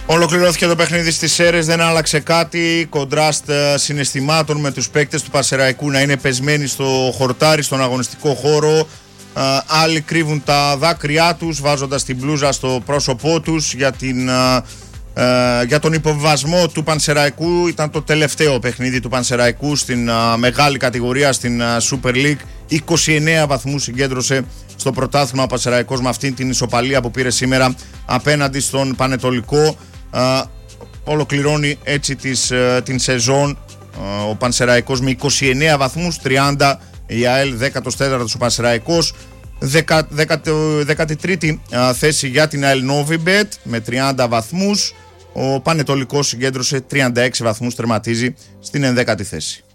Ολοκληρώθηκε το παιχνίδι στις Σέρρες, δεν άλλαξε κάτι. Κοντράστ συναισθημάτων με τους παίκτες του Πανσεραϊκού να είναι πεσμένοι στο χορτάρι, στον αγωνιστικό χώρο. Άλλοι κρύβουν τα δάκρυά τους βάζοντας την μπλούζα στο πρόσωπό τους για τον υποβιβασμό του Πανσεραϊκού. Ήταν το τελευταίο παιχνίδι του Πανσεραϊκού στην μεγάλη κατηγορία, στην Super League. 29 βαθμούς συγκέντρωσε στο πρωτάθλημα ο Πανσεραϊκός με αυτήν την ισοπαλία που πήρε σήμερα απέναντι στον Πανετολικό. Ολοκληρώνει έτσι την σεζόν ο Πανσεραϊκός με 29 βαθμούς, 30 η ΑΕΛ, 14ος ο Πανσεραϊκός. 13η θέση για την ΑΕΛ Novibet με 30 βαθμούς. Ο Πανετολικός συγκέντρωσε 36 βαθμούς, τερματίζει στην 11η θέση.